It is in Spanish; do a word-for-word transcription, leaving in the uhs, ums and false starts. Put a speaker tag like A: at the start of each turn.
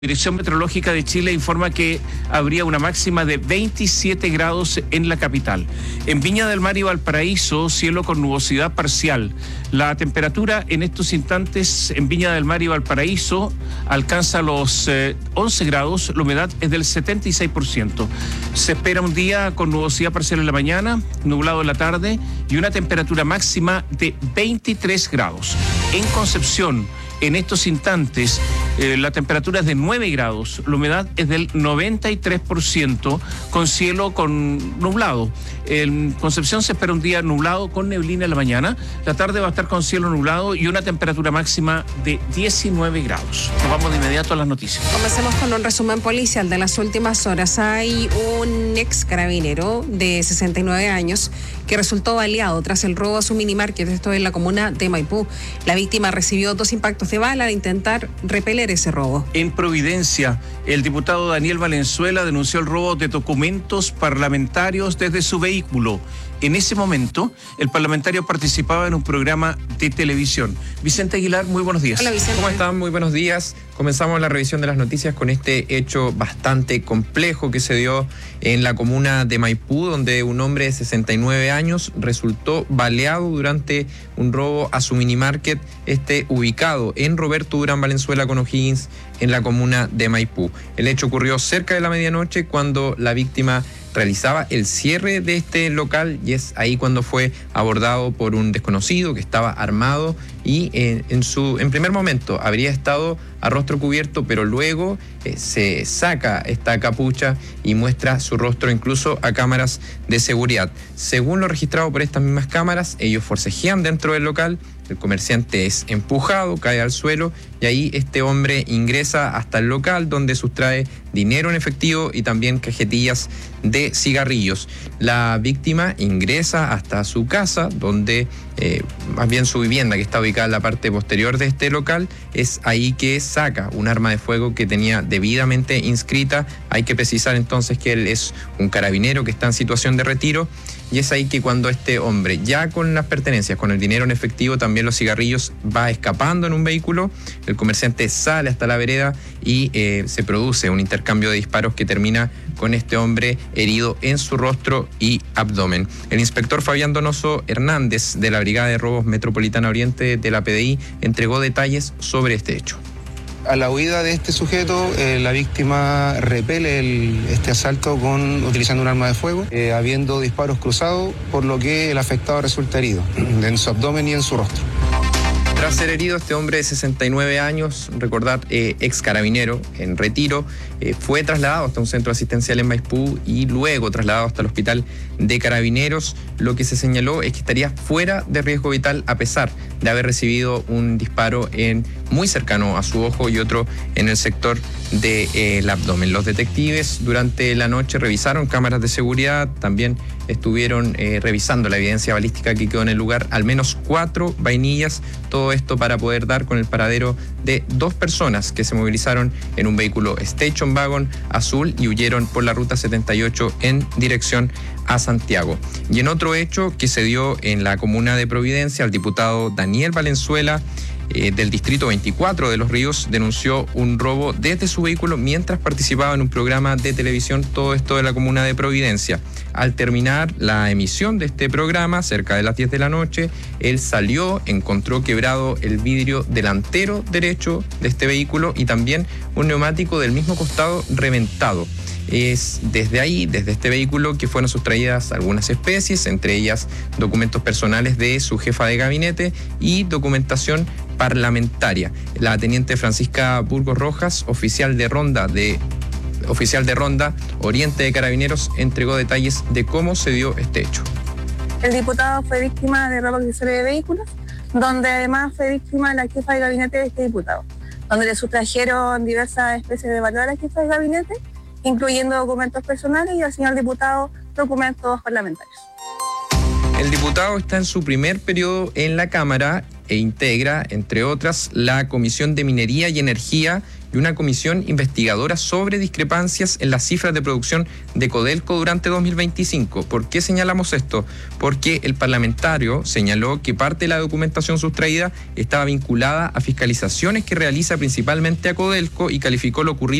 A: La Dirección Meteorológica de Chile informa que habría una máxima de veintisiete grados en la capital. En Viña del Mar y Valparaíso, cielo con nubosidad parcial. La temperatura en estos instantes en Viña del Mar y Valparaíso alcanza los eh, once grados, la humedad es del setenta y seis por ciento. Se espera un día con nubosidad parcial en la mañana, nublado en la tarde y una temperatura máxima de veintitrés grados. En Concepción, en estos instantes, eh, la temperatura es de nueve grados, la humedad es del noventa y tres por ciento, con cielo con nublado. En Concepción se espera un día nublado con neblina en la mañana, la tarde va a estar con cielo nublado y una temperatura máxima de diecinueve grados. Nos vamos de inmediato a las noticias.
B: Comencemos con un resumen policial de las últimas horas. Hay un ex carabinero de sesenta y nueve años que resultó baleado tras el robo a su minimarket, esto en la comuna de Maipú. La víctima recibió dos impactos de bala al intentar repeler ese robo.
A: En Providencia, el diputado Daniel Valenzuela denunció el robo de documentos parlamentarios desde su vehículo. En ese momento, el parlamentario participaba en un programa de televisión. Vicente Aguilar, muy buenos días.
B: Hola, Vicente.
C: ¿Cómo están? Muy buenos días. Comenzamos la revisión de las noticias con este hecho bastante complejo que se dio en la comuna de Maipú, donde un hombre de sesenta y nueve años resultó baleado durante un robo a su minimarket, este ubicado en Roberto Durán Valenzuela con O'Higgins, en la comuna de Maipú. El hecho ocurrió cerca de la medianoche cuando la víctima realizaba el cierre de este local y es ahí cuando fue abordado por un desconocido que estaba armado y eh, en su en primer momento habría estado a rostro cubierto, pero luego eh, se saca esta capucha y muestra su rostro incluso a cámaras de seguridad. Según lo registrado por estas mismas cámaras, ellos forcejean dentro del local, el comerciante es empujado, cae al suelo y ahí este hombre ingresa hasta el local donde sustrae dinero en efectivo y también cajetillas de cigarrillos. La víctima ingresa hasta su casa, donde eh, más bien su vivienda, que está ubicada en la parte posterior de este local, es ahí que saca un arma de fuego que tenía debidamente inscrita. Hay que precisar entonces que él es un carabinero que está en situación de retiro. Y es ahí que cuando este hombre, ya con las pertenencias, con el dinero en efectivo, también los cigarrillos, va escapando en un vehículo, el comerciante sale hasta la vereda y eh, se produce un intercambio de disparos que termina con este hombre herido en su rostro y abdomen. El inspector Fabián Donoso Hernández, de la Brigada de Robos Metropolitana Oriente de la P D I, entregó detalles sobre este hecho.
D: A la huida de este sujeto, eh, la víctima repele el, este asalto con, utilizando un arma de fuego, eh, habiendo disparos cruzados, por lo que el afectado resulta herido en su abdomen y en su rostro.
C: Tras ser herido, este hombre de sesenta y nueve años, recordar, eh, ex carabinero en retiro, eh, fue trasladado hasta un centro asistencial en Maipú y luego trasladado hasta el hospital de Carabineros. Lo que se señaló es que estaría fuera de riesgo vital a pesar de haber recibido un disparo en, muy cercano a su ojo y otro en el sector del eh, abdomen. Los detectives durante la noche revisaron cámaras de seguridad, también estuvieron eh, revisando la evidencia balística que quedó en el lugar, al menos cuatro vainillas, todo esto para poder dar con el paradero de dos personas que se movilizaron en un vehículo Station Wagon azul y huyeron por la ruta setenta y ocho en dirección a Santiago. Y en otro hecho que se dio en la comuna de Providencia, el diputado Daniel Valenzuela, Eh, del distrito veinticuatro de Los Ríos, denunció un robo desde su vehículo mientras participaba en un programa de televisión, todo esto de la comuna de Providencia. Al terminar la emisión de este programa, cerca de las diez de la noche, él salió, encontró quebrado el vidrio delantero derecho de este vehículo y también un neumático del mismo costado reventado. Es desde ahí, desde este vehículo, que fueron sustraídas algunas especies, entre ellas documentos personales de su jefa de gabinete y documentación parlamentaria. La teniente Francisca Burgos Rojas, oficial de ronda de oficial de ronda Oriente de Carabineros, entregó detalles de cómo se dio este hecho.
E: El diputado fue víctima de robo accesorio de vehículos, donde además fue víctima de la jefa de gabinete de este diputado, donde le sustrajeron diversas especies de valor a la jefa de gabinete, incluyendo documentos personales y al señor diputado documentos parlamentarios.
C: El diputado está en su primer periodo en la Cámara e integra, entre otras, la Comisión de Minería y Energía y una comisión investigadora sobre discrepancias en las cifras de producción de Codelco durante dos mil veinticinco. ¿Por qué señalamos esto? Porque el parlamentario señaló que parte de la documentación sustraída estaba vinculada a fiscalizaciones que realiza principalmente a Codelco y calificó lo ocurrido